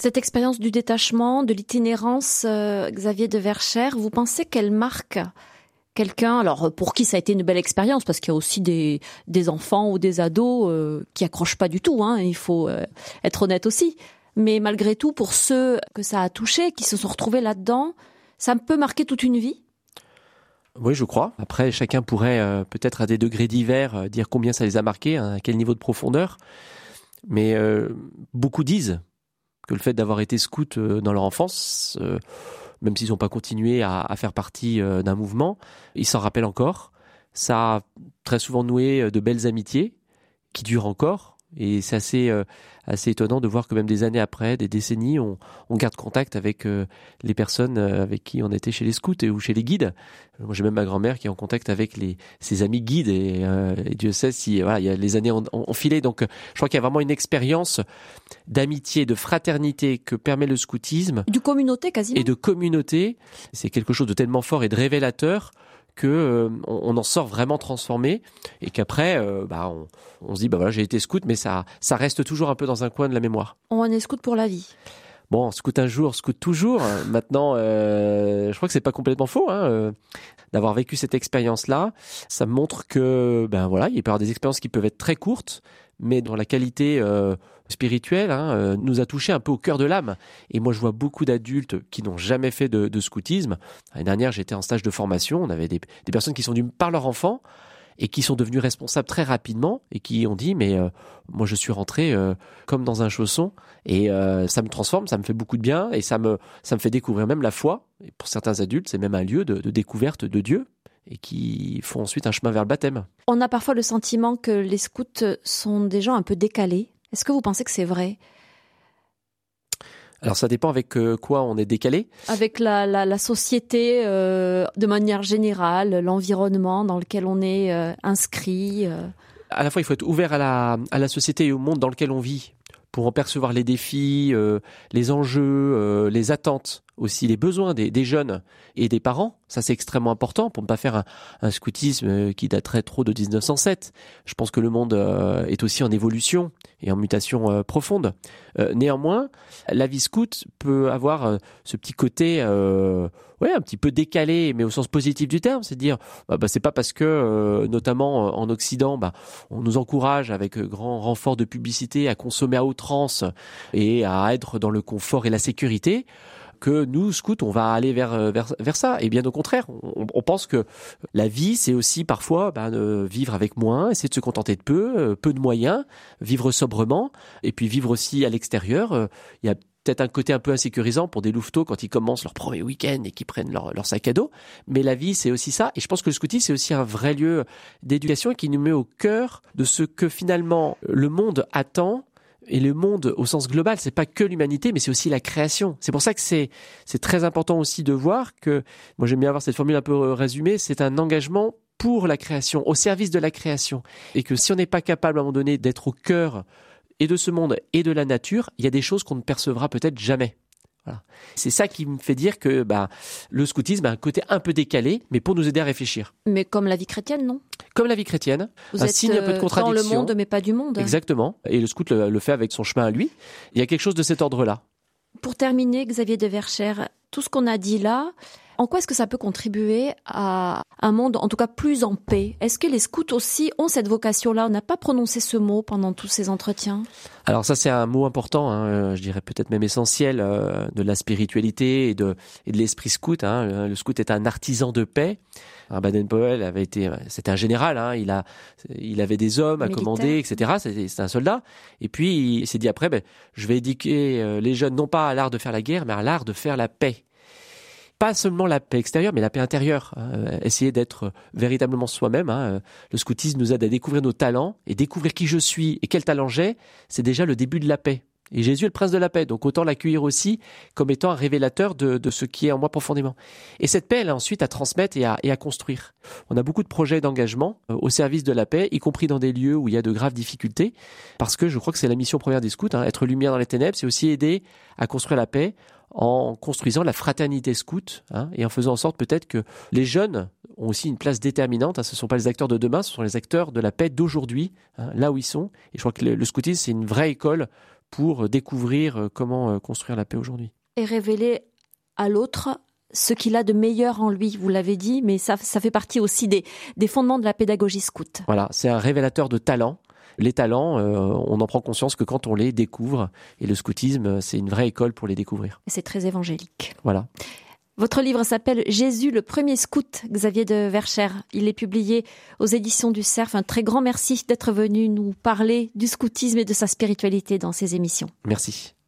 Cette expérience du détachement, de l'itinérance, Xavier de Verschère, vous pensez qu'elle marque quelqu'un, alors pour qui ça a été une belle expérience, parce qu'il y a aussi des enfants ou des ados qui accrochent pas du tout, il faut être honnête aussi. Mais malgré tout, pour ceux que ça a touché, qui se sont retrouvés là-dedans, ça peut marquer toute une vie? Oui, je crois. Après, chacun pourrait peut-être à des degrés divers dire combien ça les a marqués, à quel niveau de profondeur. Mais beaucoup disent que le fait d'avoir été scout dans leur enfance, même s'ils n'ont pas continué à faire partie d'un mouvement, ils s'en rappellent encore. Ça a très souvent noué de belles amitiés qui durent encore. Et c'est assez étonnant de voir que même des années après, des décennies, on garde contact avec les personnes avec qui on était chez les scouts ou chez les guides. Moi, j'ai même ma grand-mère qui est en contact avec ses amis guides et Dieu sait si voilà, il y a les années ont filé. Donc, je crois qu'il y a vraiment une expérience d'amitié, de fraternité que permet le scoutisme. De communauté quasiment. Et de communauté. C'est quelque chose de tellement fort et de révélateur que on en sort vraiment transformé et qu'après on se dit voilà, j'ai été scout, mais ça reste toujours un peu dans un coin de la mémoire. On est scout pour la vie. Bon, scout un jour, scout toujours. Maintenant, je crois que c'est pas complètement faux d'avoir vécu cette expérience-là. Ça me montre que il peut y avoir des expériences qui peuvent être très courtes, mais dont la qualité spirituelle nous a touché un peu au cœur de l'âme. Et moi, je vois beaucoup d'adultes qui n'ont jamais fait de scoutisme. L'année dernière, j'étais en stage de formation. On avait des personnes qui sont venues par leur enfant et qui sont devenus responsables très rapidement et qui ont dit mais moi je suis rentré comme dans un chausson et ça me transforme, ça me fait beaucoup de bien et ça me fait découvrir même la foi. Et pour certains adultes, c'est même un lieu de découverte de Dieu et qui font ensuite un chemin vers le baptême. On a parfois le sentiment que les scouts sont des gens un peu décalés. Est-ce que vous pensez que c'est vrai ? Alors ça dépend avec quoi on est décalé. Avec la société de manière générale, l'environnement dans lequel on est inscrit. À la fois, il faut être ouvert à la société et au monde dans lequel on vit pour en percevoir les défis, les enjeux, les attentes, aussi les besoins des jeunes et des parents. Ça, c'est extrêmement important pour ne pas faire un scoutisme qui daterait trop de 1907. Je pense que le monde est aussi en évolution et en mutation profonde. Néanmoins, la vie scout peut avoir ce petit côté un petit peu décalé, mais au sens positif du terme. C'est dire, c'est pas parce que, notamment en Occident, on nous encourage avec grand renfort de publicité à consommer à outrance et à être dans le confort et la sécurité que nous, scouts, on va aller vers ça. Et bien au contraire, on pense que la vie, c'est aussi parfois vivre avec moins, essayer de se contenter de peu de moyens, vivre sobrement, et puis vivre aussi à l'extérieur. Il y a peut-être un côté un peu insécurisant pour des louveteaux quand ils commencent leur premier week-end et qu'ils prennent leur sac à dos. Mais la vie, c'est aussi ça. Et je pense que le scoutisme, c'est aussi un vrai lieu d'éducation qui nous met au cœur de ce que finalement le monde attend. Et le monde, au sens global, c'est pas que l'humanité, mais c'est aussi la création. C'est pour ça que c'est très important aussi de voir que, moi j'aime bien avoir cette formule un peu résumée, c'est un engagement pour la création, au service de la création. Et que si on n'est pas capable à un moment donné d'être au cœur et de ce monde et de la nature, il y a des choses qu'on ne percevra peut-être jamais. Voilà. C'est ça qui me fait dire que le scoutisme a un côté un peu décalé, mais pour nous aider à réfléchir. Mais comme la vie chrétienne, non ? Comme la vie chrétienne, vous un êtes signe un peu de contradiction. Dans le monde, mais pas du monde. Exactement. Et le scout le fait avec son chemin à lui. Il y a quelque chose de cet ordre-là. Pour terminer, Xavier de Verschère, tout ce qu'on a dit là, en quoi est-ce que ça peut contribuer à un monde, en tout cas, plus en paix ? Est-ce que les scouts aussi ont cette vocation-là ? On n'a pas prononcé ce mot pendant tous ces entretiens. Alors ça, c'est un mot important, je dirais peut-être même essentiel, de la spiritualité et de l'esprit scout. Le scout est un artisan de paix. Baden-Powell c'était un général, il avait des hommes à commander, etc. C'était un soldat. Et puis il s'est dit après, je vais éduquer les jeunes non pas à l'art de faire la guerre, mais à l'art de faire la paix. Pas seulement la paix extérieure, mais la paix intérieure. Essayer d'être véritablement soi-même. Le scoutisme nous aide à découvrir nos talents et découvrir qui je suis et quel talent j'ai. C'est déjà le début de la paix. Et Jésus est le prince de la paix, donc autant l'accueillir aussi comme étant un révélateur de ce qui est en moi profondément. Et cette paix, elle est ensuite à transmettre et à construire. On a beaucoup de projets d'engagement au service de la paix, y compris dans des lieux où il y a de graves difficultés, parce que je crois que c'est la mission première des scouts, être lumière dans les ténèbres, c'est aussi aider à construire la paix en construisant la fraternité scout, et en faisant en sorte peut-être que les jeunes ont aussi une place déterminante. Ce ne sont pas les acteurs de demain, ce sont les acteurs de la paix d'aujourd'hui, là où ils sont. Et je crois que le scoutisme, c'est une vraie école pour découvrir comment construire la paix aujourd'hui. Et révéler à l'autre ce qu'il a de meilleur en lui, vous l'avez dit, mais ça fait partie aussi des fondements de la pédagogie scout. Voilà, c'est un révélateur de talent. Les talents, on en prend conscience que quand on les découvre. Et le scoutisme, c'est une vraie école pour les découvrir. C'est très évangélique. Voilà. Votre livre s'appelle « Jésus, le premier scout », Xavier de Verschère. Il est publié aux éditions du Cerf. Un très grand merci d'être venu nous parler du scoutisme et de sa spiritualité dans ces émissions. Merci.